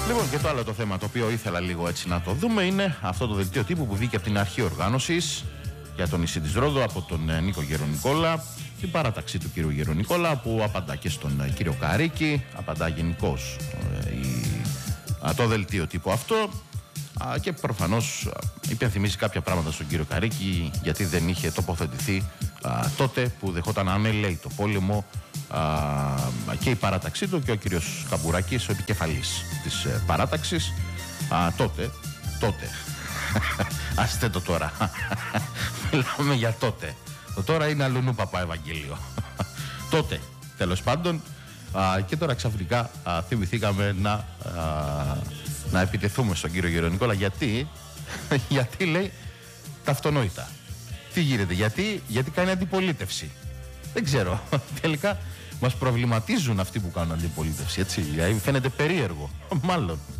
Λοιπόν, και το άλλο το θέμα το οποίο ήθελα λίγο έτσι να το δούμε είναι αυτό το δελτίο τύπου που βγήκε από την αρχή οργάνωσης για το νησί της Ρόδου από τον Νίκο Γερονικόλα, την παράταξη του κύριου Γερονικόλα που απαντά και στον κύριο Καρίκη, απαντά γενικώς το δελτίο τύπου αυτό και προφανώς υπενθυμίζει κάποια πράγματα στον κύριο Καρίκη γιατί δεν είχε τοποθετηθεί τότε που δεχόταν ανελαίει το πόλεμο και η παράταξή του και ο κύριος Καμπουράκης, ο επικεφαλής της παράταξης τότε άστε το τώρα μιλάμε για τότε, το τώρα είναι αλλουνού παπά Ευαγγέλιο τότε τέλος πάντων και τώρα ξαφνικά θυμηθήκαμε να επιτεθούμε στον κύριο Γερονικόλα γιατί λέει τα αυτονόητα. Τι γίνεται, γιατί κάνει αντιπολίτευση. Δεν ξέρω, τελικά μας προβληματίζουν αυτοί που κάνουν αντιπολίτευση, έτσι, φαίνεται περίεργο, μάλλον.